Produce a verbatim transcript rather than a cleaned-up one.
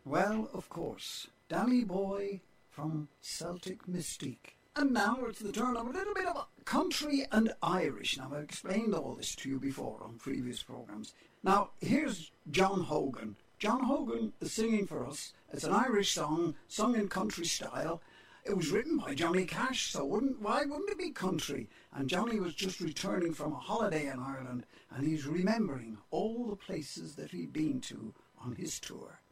Well, of course, Danny Boy from Celtic Mystique. And now it's the turn of a little bit of country and Irish. Now, I've explained all this to you before on previous programmes. Now, here's John Hogan. John Hogan is singing for us. It's an Irish song, sung in country style. It was written by Johnny Cash, so wouldn't, why wouldn't it be country? And Johnny was just returning from a holiday in Ireland, and he's remembering all the places that he'd been to on his tour.